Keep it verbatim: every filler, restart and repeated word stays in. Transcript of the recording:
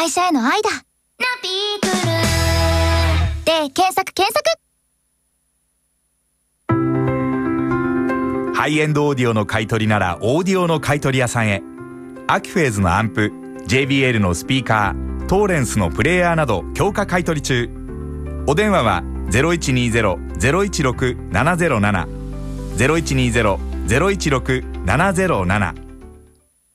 会社への愛だ。ナピークルで検索検索。 ハイエンドオーディオの買い取りならオーディオの買い取り屋さんへ。アキフェーズのアンプ、 ジェイビーエル のスピーカー、トーレンスのプレイヤーなど強化買い取り中。お電話は ゼロいちにーゼロ ゼロいちろく ななゼロなな ゼロいちにーゼロ ゼロいちろく ななゼロなな